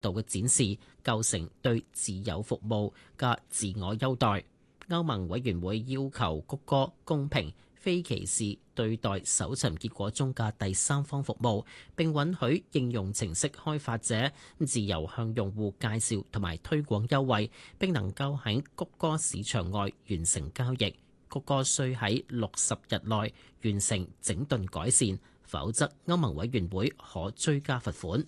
度嘅展示，構成對自有服務嘅自我優待。歐盟委員會要求谷歌公平、非歧視對待搜尋結果中嘅第三方服務，並允許應用程式開發者自由向用戶介紹同埋推廣優惠，並能夠喺谷歌市場外完成交易。谷歌需喺60日內完成整頓改善，否則歐盟委員會可追加罰款。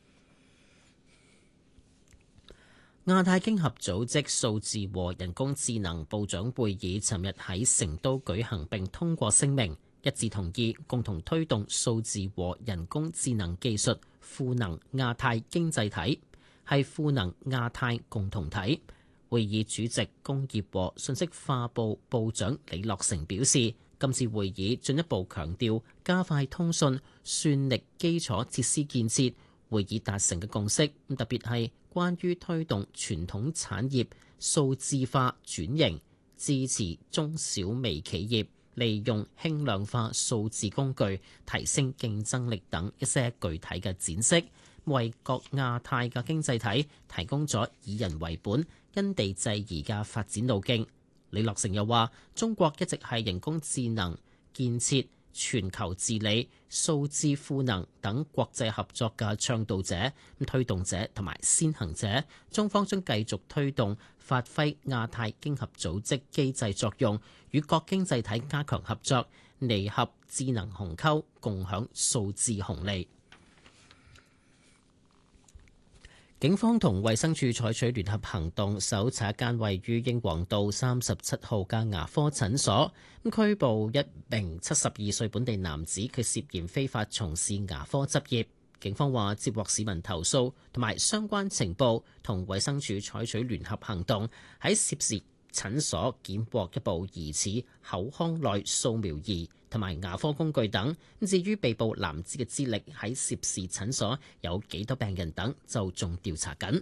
亞太經合組織數字和人工智能部長會議尋日喺成都舉行，並通過聲明，一致同意共同推動數字和人工智能技術賦能亞太經濟體，係賦能亞太共同體。會議主席工業和信息化部部長李樂成表示，今次會議進一步強調加快通訊、算力基礎設施建設。會議達成嘅共識，特別係關於推動傳統產業數字化轉型，支持中小微企業利用輕量化數字工具提升競爭力等一些具體嘅展示，為各亞太嘅經濟體提供咗以人為本、因地制宜嘅發展路徑。李樂成又話，中國一直係人工智能建設、全球治理、數字賦能等國際合作嘅倡導者、推動者同埋先行者。中方將繼續推動發揮亞太經合組織機制作用，與各經濟體加強合作，彌合智能鴻溝，共享數字紅利。警方同衛生署採取聯合行動，搜查一間位於英皇道37號嘅牙科診所，拘捕一名72歲本地男子，佢涉嫌非法從事牙科執業。警方話接獲市民投訴同埋相關情報，同衛生署採取聯合行動，喺涉事診所檢獲一部疑似口腔內掃描儀同埋牙科工具等。至於被捕男子嘅資歷喺涉事診所有幾多病人等，就仲調查緊。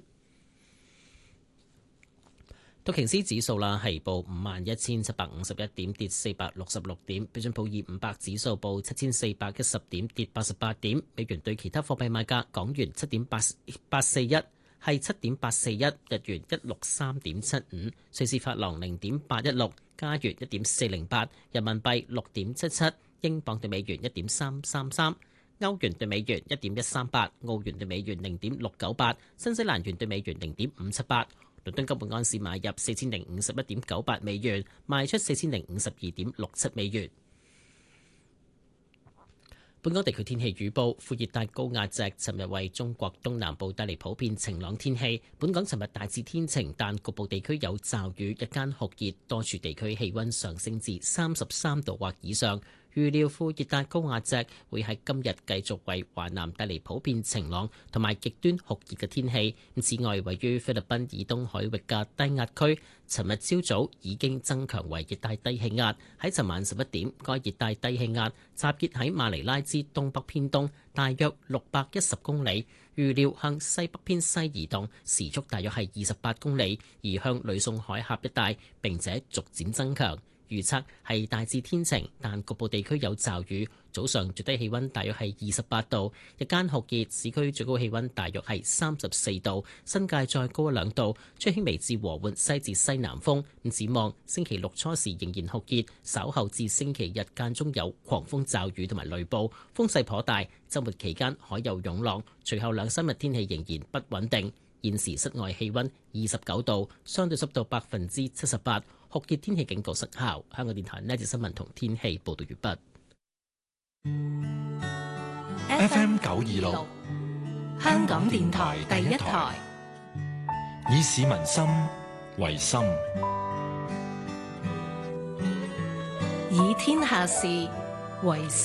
道瓊斯指數啦係報51,751點，跌466點；標準普爾500指數報7,410點，跌88點。美元對其他貨幣賣價：港元7.841，係7.841；日元163.75；瑞士法郎0.816；加元1.408；人民幣6.77；英鎊對美元1.333；歐元對美元1.138；澳元對美元0.698；新西蘭元對美元0.578。倫敦金本安士買入4051.98美元，賣出4052.67美元。本港地區天氣預報：副熱帶高壓脊尋日為中國東南部帶嚟普遍晴朗天氣。本港尋日大致天晴，但局部地區有驟雨，日間酷熱，多處地區氣溫上升至33度或以上。預料副熱帶高壓脊會喺今日繼續為華南帶嚟普遍晴朗同埋極端酷熱嘅天氣。此外，位於菲律賓以東海域嘅低壓區，尋日朝早已經增強為熱帶低氣壓。喺尋晚11點，該熱帶低氣壓集結喺馬尼拉之東北偏東，大約610公里，預料向西北偏西移動，時速大約係28公里，移向呂宋海峽一帶，並且逐漸增強。預測係大致天晴，但局部地區有驟雨。早上最低氣溫大約係28度，日間酷熱，市區最高氣溫大約係34度，新界再高1-2度，吹輕微至和緩西至西南風。展望星期六初時仍然酷熱，稍後至星期日間中有狂風驟雨同埋雷暴，風勢頗大。週末期間海有湧浪，隨後2-3日天氣仍然不穩定。現時室外氣溫29度，相對濕度78%，酷熱天氣警告失效。香港電台呢節新聞同天氣報道完畢。 FM 926，香港電台第一台，以市民心為心， 以天下事為事。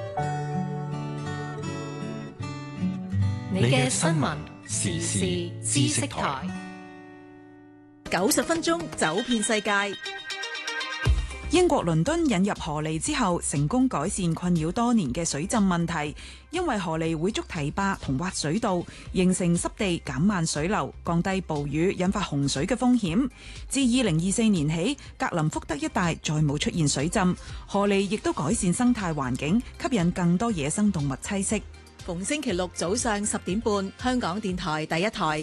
你嘅新聞時事知識台 ，90分鐘走遍世界。 英國倫敦引入河狸之後，成功改善困擾多年嘅水浸問題，因為河狸會築堤壩同挖水道，形成濕地，減慢水流，降低暴雨引發洪水嘅風險。自2024年起，格林福德一帶再冇出現水浸，河狸亦都改善生態環境，吸引更多野生動物棲息。 逢星期六早上10點半，香港電台第一台。